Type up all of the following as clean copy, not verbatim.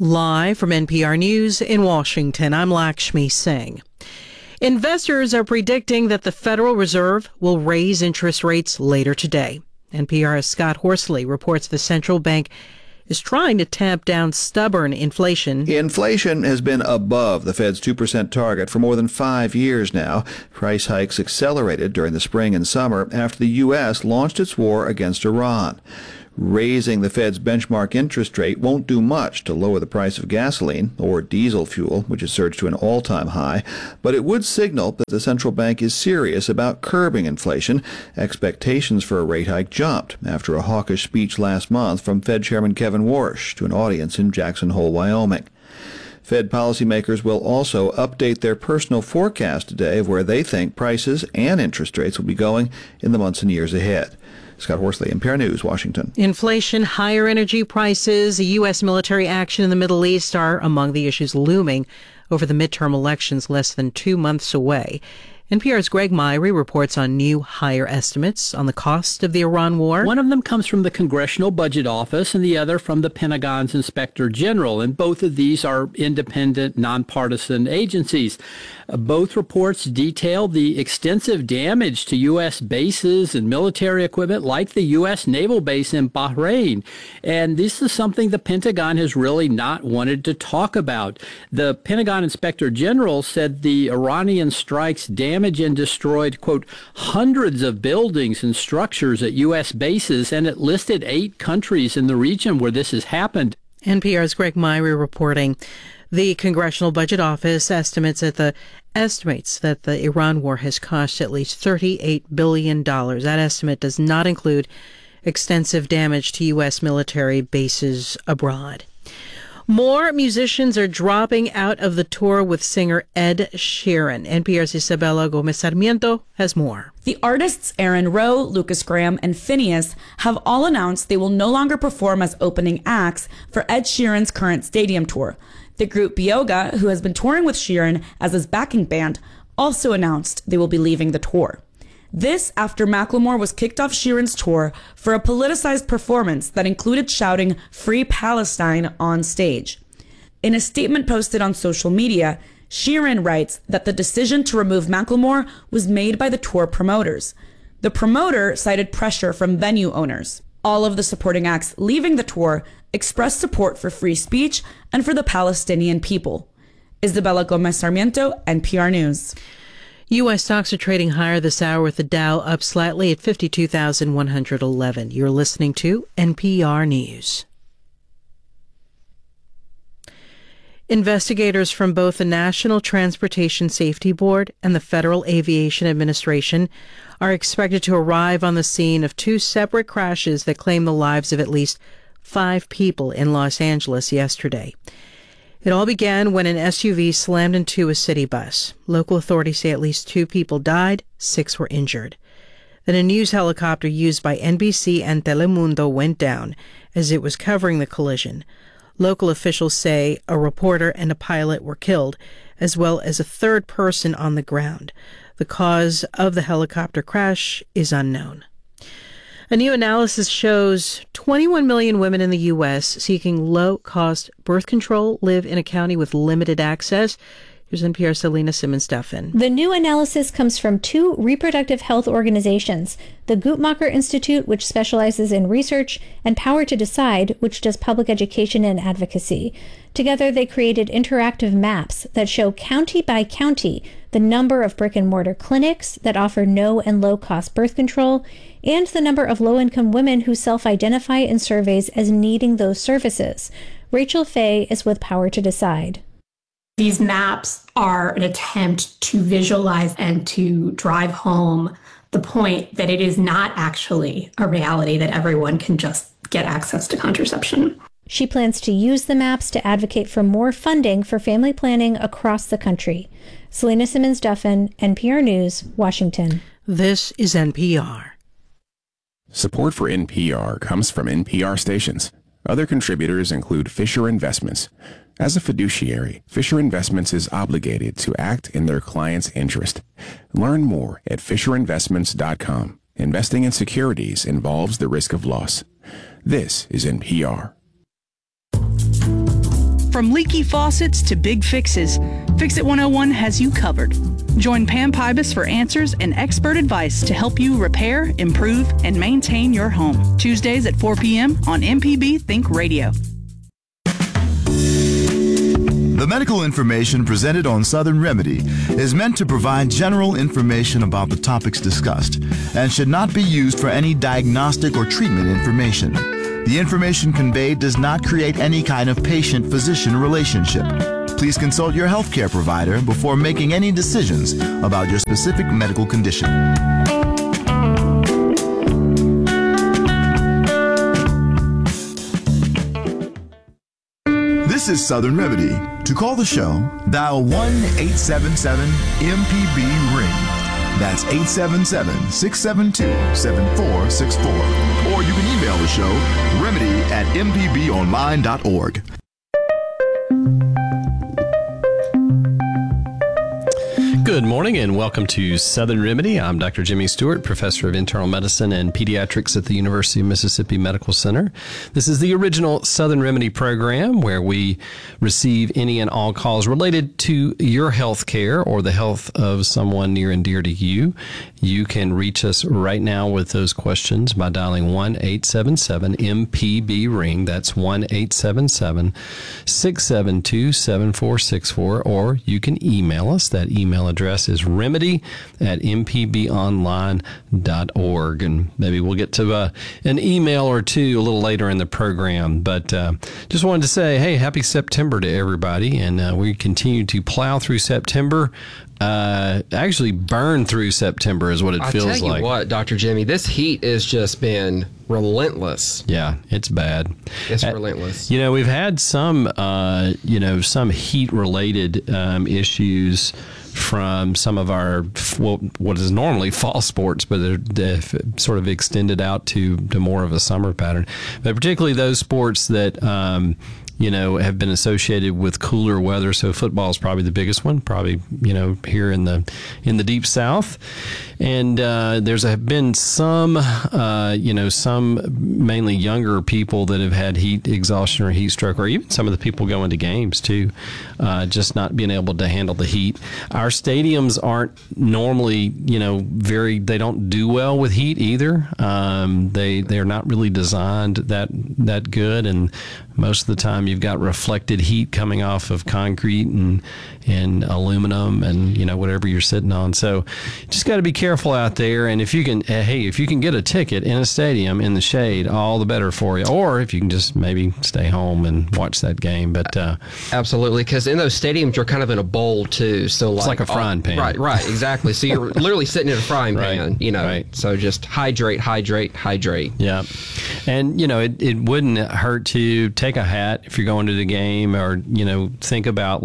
Live from NPR News in Washington, I'm Lakshmi Singh. Investors are predicting that the Federal Reserve will raise interest rates later today. NPR's Scott Horsley reports the central bank is trying to tamp down stubborn inflation. Inflation has been above the Fed's 2% target for more than 5 years now. Price hikes accelerated during the spring and summer after the U.S. launched its war against Iran. Raising the Fed's benchmark interest rate won't do much to lower the price of gasoline or diesel fuel, which has surged to an all-time high, but it would signal that the central bank is serious about curbing inflation. Expectations for a rate hike jumped after a hawkish speech last month from Fed Chairman Kevin Warsh to an audience in Jackson Hole, Wyoming. Fed policymakers will also update their personal forecast today of where they think prices and interest rates will be going in the months and years ahead. Scott Horsley, NPR News, Washington. Inflation, higher energy prices, U.S. military action in the Middle East are among the issues looming over the midterm elections less than 2 months away. NPR's Greg Myrie reports on new higher estimates on the cost of the Iran war. One of them comes from the Congressional Budget Office and the other from the Pentagon's Inspector General. And both of these are independent, nonpartisan agencies. Both reports detail the extensive damage to U.S. bases and military equipment like the U.S. naval base in Bahrain. And this is something the Pentagon has really not wanted to talk about. The Pentagon Inspector General said the Iranian strikes damaged and destroyed, quote, hundreds of buildings and structures at U.S. bases, and it listed 8 countries in the region where this has happened. NPR's Greg Myrie reporting. The Congressional Budget Office estimates that the Iran war has cost at least $38 billion. That estimate does not include extensive damage to U.S. military bases abroad. More musicians are dropping out of the tour with singer Ed Sheeran. NPR's Isabella Gomez Sarmiento has more. The artists Aaron Rowe, Lucas Graham, and Phineas have all announced they will no longer perform as opening acts for Ed Sheeran's current stadium tour. The group Bioga, who has been touring with Sheeran as his backing band, also announced they will be leaving the tour. This after Macklemore was kicked off Sheeran's tour for a politicized performance that included shouting "Free Palestine" on stage. In a statement posted on social media, Sheeran writes that the decision to remove Macklemore was made by the tour promoters. The promoter cited pressure from venue owners. All of the supporting acts leaving the tour expressed support for free speech and for the Palestinian people. Isabella Gomez Sarmiento, NPR News. U.S. stocks are trading higher this hour with the Dow up slightly at 52,111. You're listening to NPR News. Investigators from both the National Transportation Safety Board and the Federal Aviation Administration are expected to arrive on the scene of 2 separate crashes that claimed the lives of at least 5 people in Los Angeles yesterday. It all began when an SUV slammed into a city bus. Local authorities say at least 2 people died, 6 were injured. Then a news helicopter used by NBC and Telemundo went down as it was covering the collision. Local officials say a reporter and a pilot were killed, as well as a third person on the ground. The cause of the helicopter crash is unknown. A new analysis shows 21 million women in the U.S. seeking low-cost birth control live in a county with limited access. Here's NPR's Selena Simmons-Duffin. The new analysis comes from 2 reproductive health organizations, the Guttmacher Institute, which specializes in research, and Power to Decide, which does public education and advocacy. Together, they created interactive maps that show county by county the number of brick-and-mortar clinics that offer no and low-cost birth control and the number of low-income women who self-identify in surveys as needing those services. Rachel Fay is with Power to Decide. These maps are an attempt to visualize and to drive home the point that it is not actually a reality that everyone can just get access to contraception. She plans to use the maps to advocate for more funding for family planning across the country. Selena Simmons-Duffin, NPR News, Washington. This is NPR. Support for NPR comes from NPR stations. Other contributors include Fisher Investments. As a fiduciary, Fisher Investments is obligated to act in their client's interest. Learn more at FisherInvestments.com. Investing in securities involves the risk of loss. This is NPR. From leaky faucets to big fixes, Fix-It 101 has you covered. Join Pam Pybus for answers and expert advice to help you repair, improve, and maintain your home. Tuesdays at 4 p.m. on MPB Think Radio. The medical information presented on Southern Remedy is meant to provide general information about the topics discussed and should not be used for any diagnostic or treatment information. The information conveyed does not create any kind of patient-physician relationship. Please consult your healthcare provider before making any decisions about your specific medical condition. This is Southern Remedy. To call the show, dial 1-877-MPB-RING. That's 877-672-7464. Or you can email the show, remedy@mpbonline.org. Good morning and welcome to Southern Remedy. I'm Dr. Jimmy Stewart, professor of internal medicine and pediatrics at the University of Mississippi Medical Center. This is the original Southern Remedy program where we receive any and all calls related to your health care or the health of someone near and dear to you. You can reach us right now with those questions by dialing 1-877-MPB-RING. That's 1-877-672-7464. Or you can email us. That email address is remedy@mpbonline.org. And maybe we'll get to an email or two a little later in the program. But just wanted to say, hey, happy September to everybody. And we continue to plow through September. Actually burn through September is what it feels like. I tell you what, Dr. Jimmy, this heat has just been relentless. Yeah, it's bad. It's relentless. You know, we've had some heat-related issues from some of our, what is normally fall sports, but they've sort of extended out to more of a summer pattern. But particularly those sports that, have been associated with cooler weather. So football is probably the biggest one, probably, here in the deep South. And there's been some mainly younger people that have had heat exhaustion or heat stroke, or even some of the people going to games too, just not being able to handle the heat. Our stadiums aren't normally, they don't do well with heat either. They're not really designed that good, and most of the time you've got reflected heat coming off of concrete and aluminum and whatever you're sitting on. So just got to be careful out there. And if you can get a ticket in a stadium in the shade, all the better for you. Or if you can just maybe stay home and watch that game. But absolutely, because in those stadiums you're kind of in a bowl too. So it's like a frying pan. Right, exactly. So you're literally sitting in a frying pan. Right. So just hydrate. Yeah, and it wouldn't hurt to take a hat if you're going to the game, or think about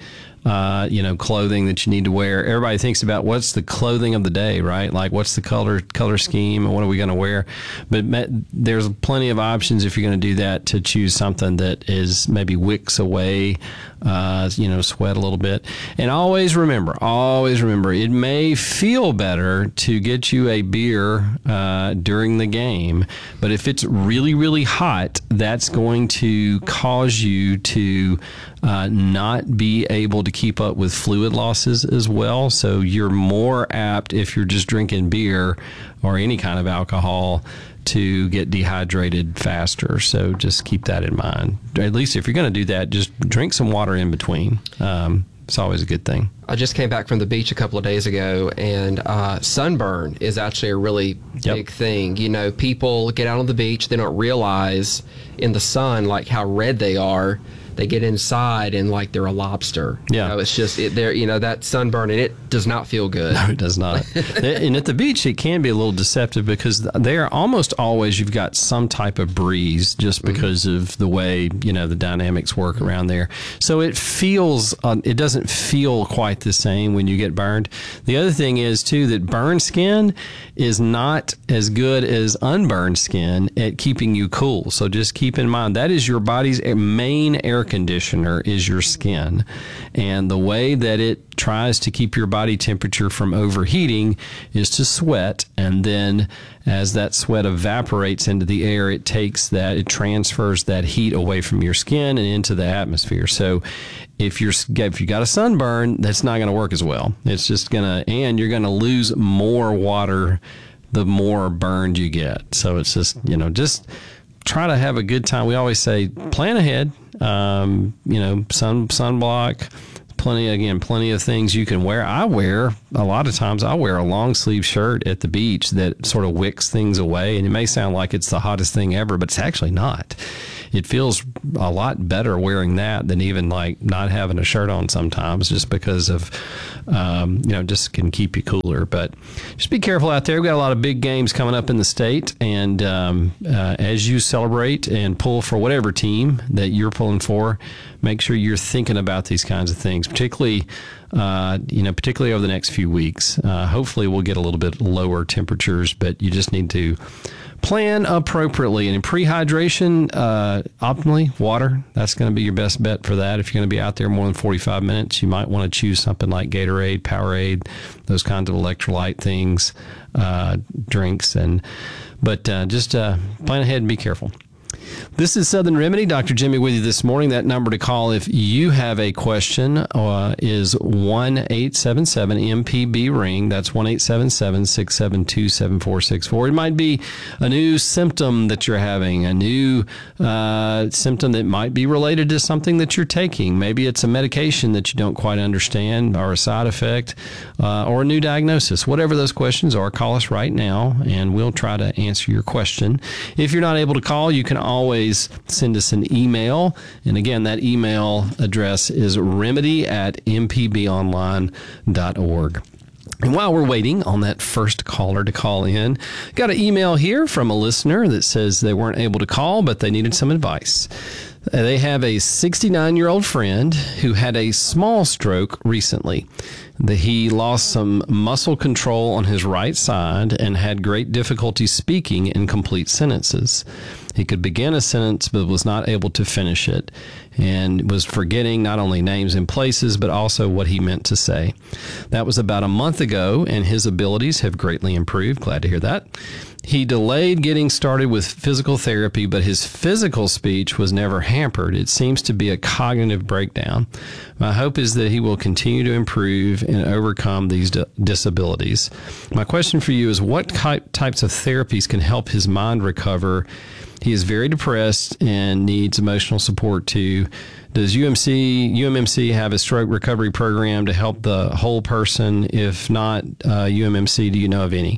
clothing that you need to wear. Everybody thinks about what's the clothing of the day, right? Like what's the color scheme and what are we going to wear? But there's plenty of options if you're going to do that to choose something that is maybe wicks away, sweat a little bit. And always remember, it may feel better to get you a beer during the game, but if it's really, really hot, that's going to cause you to not be able to keep up with fluid losses as well. So you're more apt, if you're just drinking beer or any kind of alcohol, to get dehydrated faster. So just keep that in mind. At least if you're going to do that, just drink some water in between. It's always a good thing. I just came back from the beach a couple of days ago, and sunburn is actually a really big thing. People get out on the beach, they don't realize in the sun how red they are. They get inside and they're a lobster. Yeah. It's just that sunburn, and it does not feel good. No, it does not. And at the beach, it can be a little deceptive because there almost always you've got some type of breeze just because of the way, the dynamics work around there. So it doesn't feel quite the same when you get burned. The other thing is too that burned skin is not as good as unburned skin at keeping you cool. So just keep in mind that is your body's main air air conditioner is your skin. And the way that it tries to keep your body temperature from overheating is to sweat. And then as that sweat evaporates into the air, it transfers that heat away from your skin and into the atmosphere. So if you got a sunburn, that's not going to work as well. It's just and you're going to lose more water the more burned you get. So it's just try to have a good time. We always say plan ahead. Sunblock, plenty of things you can wear. A lot of times I'll wear a long sleeve shirt at the beach that sort of wicks things away. And it may sound like it's the hottest thing ever, but it's actually not. It feels a lot better wearing that than even like not having a shirt on sometimes, just because of, just can keep you cooler. But just be careful out there. We've got a lot of big games coming up in the state. And as you celebrate and pull for whatever team that you're pulling for, make sure you're thinking about these kinds of things, particularly over the next few weeks. Hopefully we'll get a little bit lower temperatures, but you just need to plan appropriately. And in prehydration, optimally, water, that's going to be your best bet for that. If you're going to be out there more than 45 minutes, you might want to choose something like Gatorade, Powerade, those kinds of electrolyte things, drinks. But just plan ahead and be careful. This is Southern Remedy. Dr. Jimmy with you this morning. That number to call if you have a question is 1-877-MPB-RING. That's 1-877-672-7464. It might be a new symptom that you're having, a new symptom that might be related to something that you're taking. Maybe it's a medication that you don't quite understand, or a side effect, or a new diagnosis. Whatever those questions are, call us right now, and we'll try to answer your question. If you're not able to call, you can always send us an email. And again, that email address is remedy@mpbonline.org. And while we're waiting on that first caller to call in, got an email here from a listener that says they weren't able to call, but they needed some advice. They have a 69-year-old friend who had a small stroke recently. He lost some muscle control on his right side and had great difficulty speaking in complete sentences. He could begin a sentence but was not able to finish it, and was forgetting not only names and places but also what he meant to say. That was about a month ago, and his abilities have greatly improved. Glad to hear that. He delayed getting started with physical therapy, but his physical speech was never hampered. It seems to be a cognitive breakdown. My hope is that he will continue to improve and overcome these disabilities. My question for you is, what types of therapies can help his mind recover? He is very depressed and needs emotional support too. Does UMMC have a stroke recovery program to help the whole person? If not, UMMC, do you know of any?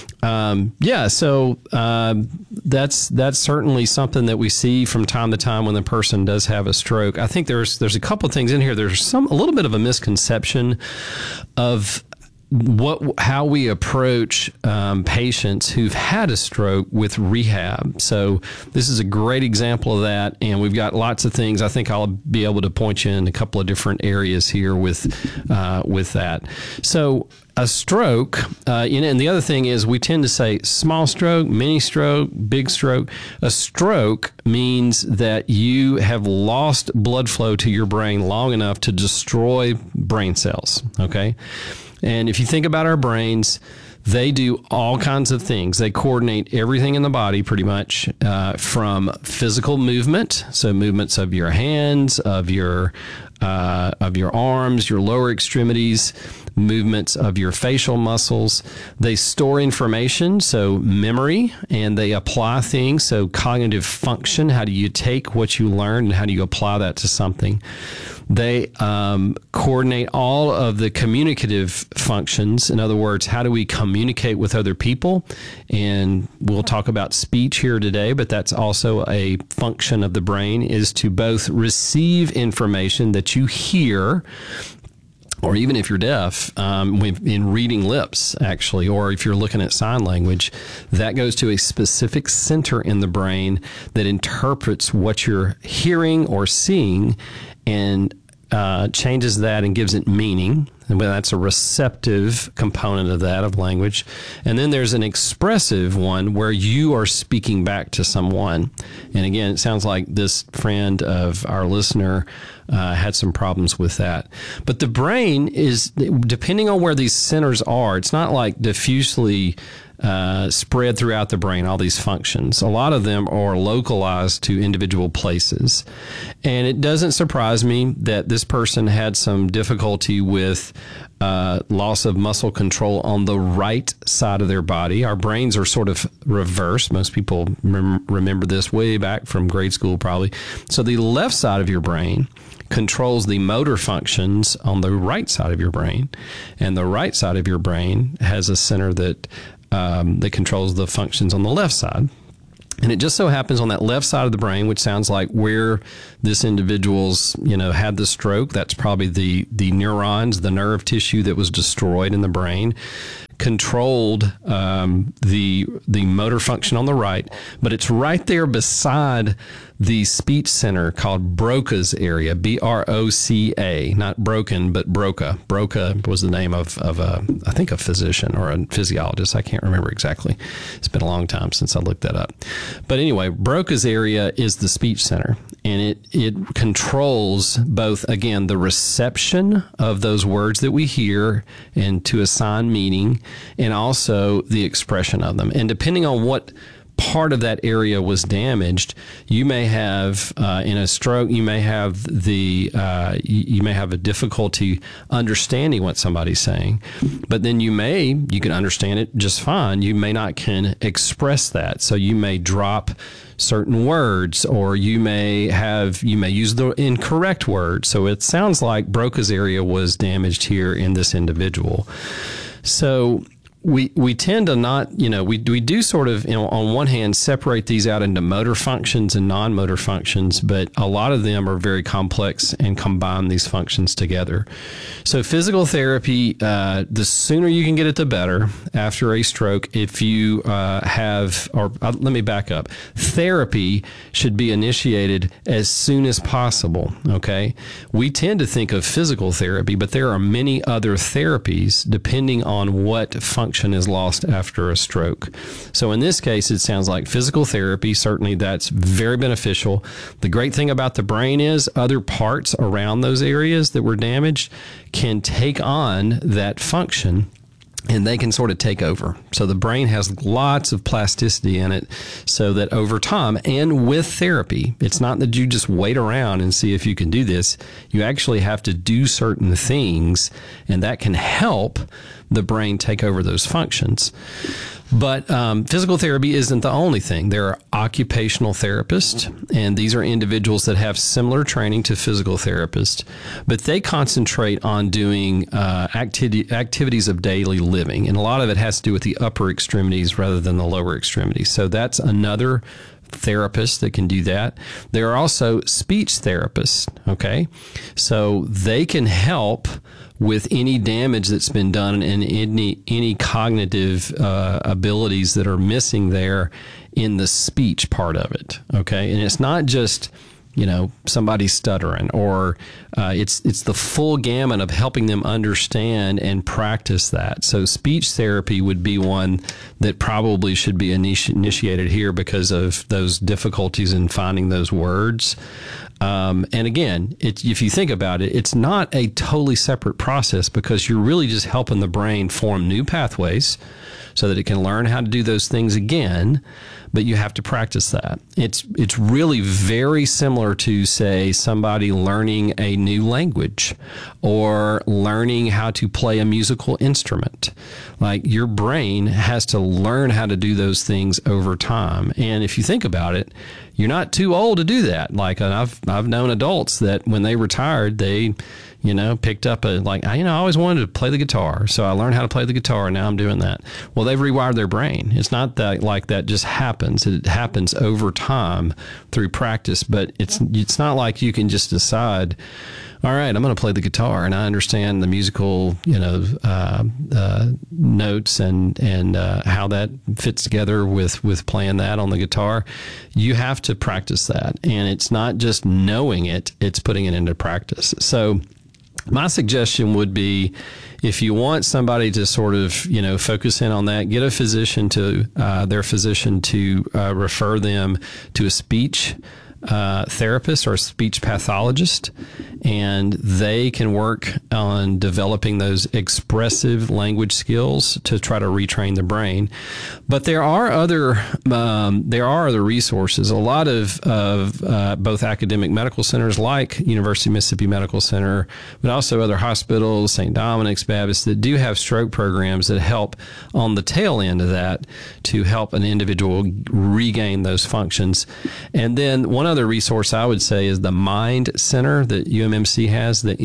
So that's certainly something that we see from time to time when the person does have a stroke. I think there's a couple of things in here. There's a little bit of a misconception of how we approach patients who've had a stroke with rehab. So this is a great example of that, and we've got lots of things. I think I'll be able to point you in a couple of different areas here with that. So a stroke, and the other thing is we tend to say small stroke, mini stroke, big stroke. A stroke means that you have lost blood flow to your brain long enough to destroy brain cells, okay? And if you think about our brains, they do all kinds of things. They coordinate everything in the body pretty much, from physical movement, so movements of your hands, of your arms, your lower extremities, movements of your facial muscles. They store information, so memory, and they apply things, so cognitive function. How do you take what you learned and how do you apply that to something? They coordinate all of the communicative functions. In other words, how do we communicate with other people? And we'll talk about speech here today, but that's also a function of the brain, is to both receive information that you hear, or even if you're deaf, in reading lips, actually, or if you're looking at sign language, that goes to a specific center in the brain that interprets what you're hearing or seeing and changes that and gives it meaning. And that's a receptive component of that, of language. And then there's an expressive one where you are speaking back to someone. And again, it sounds like this friend of our listener had some problems with that. But the brain is, depending on where these centers are, it's not like diffusely spread throughout the brain, all these functions. A lot of them are localized to individual places. And it doesn't surprise me that this person had some difficulty with loss of muscle control on the right side of their body. Our brains are sort of reversed. Most people remember this way back from grade school probably. So the left side of your brain controls the motor functions on the right side of your brain. And the right side of your brain has a center that controls the functions on the left side. And it just so happens on that left side of the brain, which sounds like where this individual's, had the stroke, that's probably the neurons, the nerve tissue that was destroyed in the brain, controlled the motor function on the right, but it's right there beside the speech center called Broca's area, B-R-O-C-A, not broken, but Broca. Broca was the name of I think a physician or a physiologist. I can't remember exactly. It's been a long time since I looked that up. But anyway, Broca's area is the speech center, and it controls both, again, the reception of those words that we hear and to assign meaning, and also the expression of them. And depending on what part of that area was damaged, you may have in a stroke, you may have you may have a difficulty understanding what somebody's saying, but then you can understand it just fine. You may not can express that, so you may drop certain words, or you may use the incorrect word. So it sounds like Broca's area was damaged here in this individual. So we tend to not, we do sort of, on one hand, separate these out into motor functions and non-motor functions, but a lot of them are very complex and combine these functions together. So physical therapy, the sooner you can get it, the better after a stroke. If you let me back up. Therapy should be initiated as soon as possible, okay? We tend to think of physical therapy, but there are many other therapies depending on what function is lost after a stroke. So in this case, it sounds like physical therapy, certainly that's very beneficial. The great thing about the brain is other parts around those areas that were damaged can take on that function, and they can sort of take over. So the brain has lots of plasticity in it, so that over time and with therapy, it's not that you just wait around and see if you can do this. You actually have to do certain things, and that can help the brain take over those functions. But physical therapy isn't the only thing. There are occupational therapists, and these are individuals that have similar training to physical therapists, but they concentrate on doing activities of daily living, and a lot of it has to do with the upper extremities rather than the lower extremities. So that's another therapists that can do that. There are also speech therapists, okay? So they can help with any damage that's been done and any cognitive abilities that are missing there in the speech part of it, okay? And it's not just, somebody stuttering, or it's the full gamut of helping them understand and practice that. So speech therapy would be one that probably should be initiated here because of those difficulties in finding those words. And again, if you think about it, it's not a totally separate process, because you're really just helping the brain form new pathways so that it can learn how to do those things again, but you have to practice that. It's really very similar to, say, somebody learning a new language or learning how to play a musical instrument. Like, your brain has to learn how to do those things over time. And if you think about it, you're not too old to do that. Like, I've known adults that when they retired, they, picked up I always wanted to play the guitar. So I learned how to play the guitar, and now I'm doing that. Well, they've rewired their brain. It's not that that just happens. It happens over time through practice, but it's not like you can just decide, all right, I'm going to play the guitar, and I understand the musical, notes and how that fits together with playing that on the guitar. You have to practice that, and it's not just knowing it; it's putting it into practice. So, my suggestion would be, if you want somebody to sort of, focus in on that, get a physician their physician to refer them to a speech therapist or a speech pathologist, and they can work on developing those expressive language skills to try to retrain the brain. But there are other resources. A lot of both academic medical centers like University of Mississippi Medical Center, but also other hospitals, St. Dominic's Baptist, that do have stroke programs that help on the tail end of that to help an individual regain those functions. And then one other resource I would say is the Mind Center that UMMC has, the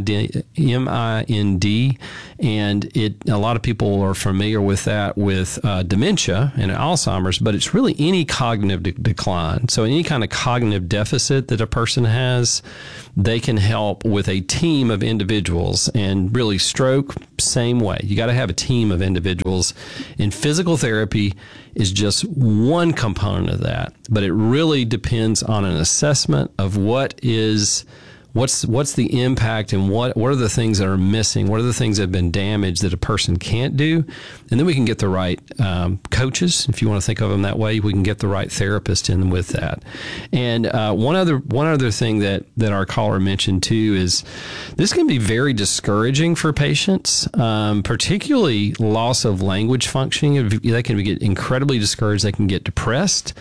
MIND, and a lot of people are familiar with that with dementia and Alzheimer's, but it's really any cognitive decline. So any kind of cognitive deficit that a person has, they can help with a team of individuals. And really, stroke, same way. You got to have a team of individuals. And physical therapy is just one component of that, but it really depends on an assessment of what's the impact and what are the things that are missing, what are the things that have been damaged that a person can't do, and then we can get the right coaches, if you want to think of them that way. We can get the right therapist in with that. And one other thing that our caller mentioned too is this can be very discouraging for patients, particularly loss of language functioning. They can get incredibly discouraged. They can get depressed.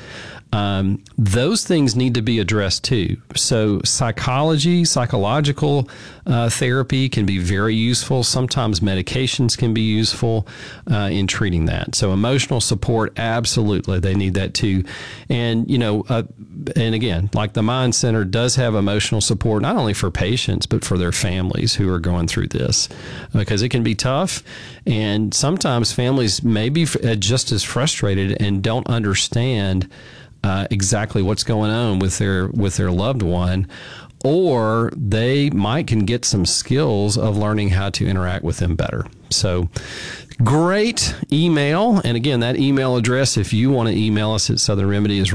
Those things need to be addressed too. So psychological therapy can be very useful. Sometimes medications can be useful in treating that. So emotional support, absolutely, they need that too. And and again, like the Mind Center does have emotional support not only for patients but for their families who are going through this, because it can be tough, and sometimes families may be just as frustrated and don't understand exactly what's going on with their loved one, or they can get some skills of learning how to interact with them better. So great email. And again, that email address, if you want to email us at Southern Remedy, is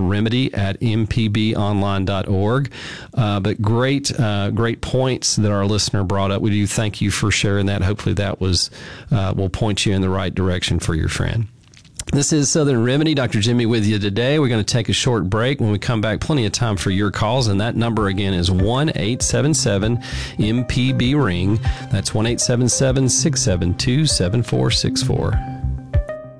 remedy@mpbonline.org. But great points that our listener brought up. We do thank you for sharing that. Hopefully that will point you in the right direction for your friend. This is Southern Remedy. Dr. Jimmy with you today. We're going to take a short break. When we come back, plenty of time for your calls. And that number again is 1-877-MPB-RING. That's 1-877-672-7464.